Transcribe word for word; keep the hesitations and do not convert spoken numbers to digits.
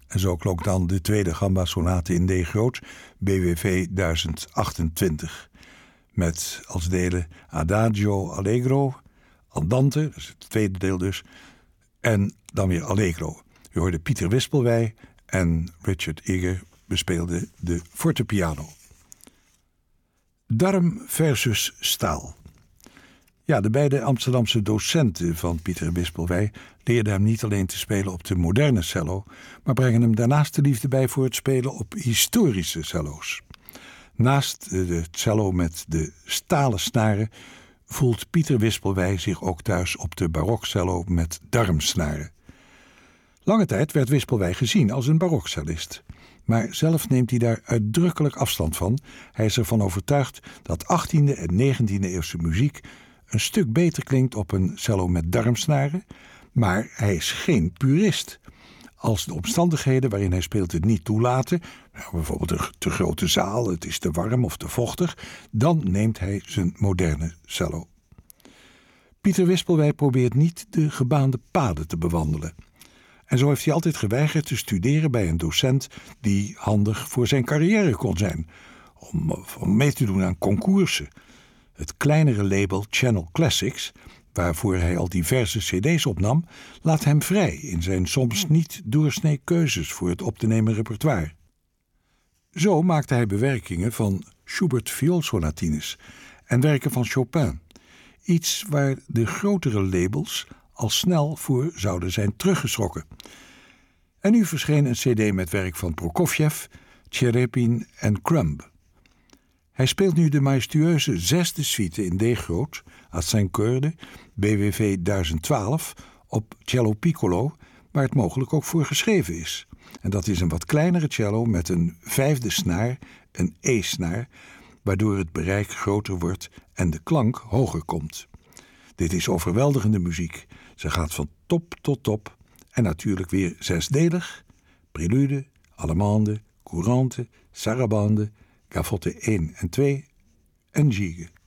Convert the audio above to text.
En zo klonk dan de tweede gamba-sonate in D groot, B W V duizend achtentwintig. Met als delen Adagio Allegro, Andante, dat is het tweede deel dus, en dan weer Allegro. U hoorde Pieter Wispelwey en Richard Eger bespeelde de fortepiano. Darm versus staal. Ja, de beide Amsterdamse docenten van Pieter Wispelwey leerden hem niet alleen te spelen op de moderne cello, maar brengen hem daarnaast de liefde bij voor het spelen op historische cello's. Naast de cello met de stalen snaren voelt Pieter Wispelwey zich ook thuis op de barokcello met darmsnaren. Lange tijd werd Wispelwey gezien als een barokcellist. Maar zelf neemt hij daar uitdrukkelijk afstand van. Hij is ervan overtuigd dat achttiende en negentiende eeuwse muziek een stuk beter klinkt op een cello met darmsnaren, maar hij is geen purist. Als de omstandigheden waarin hij speelt het niet toelaten, nou bijvoorbeeld een te grote zaal, het is te warm of te vochtig, dan neemt hij zijn moderne cello. Pieter Wispelwey probeert niet de gebaande paden te bewandelen. En zo heeft hij altijd geweigerd te studeren bij een docent die handig voor zijn carrière kon zijn, om, om mee te doen aan concoursen. Het kleinere label Channel Classics, waarvoor hij al diverse cd's opnam, laat hem vrij in zijn soms niet doorsnee keuzes voor het op te nemen repertoire. Zo maakte hij bewerkingen van Schubert vioolsonatines en werken van Chopin, iets waar de grotere labels al snel voor zouden zijn teruggeschrokken. En nu verscheen een cd met werk van Prokofjev, Tcherepin en Crumb. Hij speelt nu de majestueuze zesde suite in D groot, à cinq cordes, B W V duizend twaalf, op cello piccolo, waar het mogelijk ook voor geschreven is. En dat is een wat kleinere cello met een vijfde snaar, een E-snaar, waardoor het bereik groter wordt en de klank hoger komt. Dit is overweldigende muziek. Ze gaat van top tot top en natuurlijk weer zesdelig, prelude, allemande, courante, sarabande, gavotte één en twee en gigue.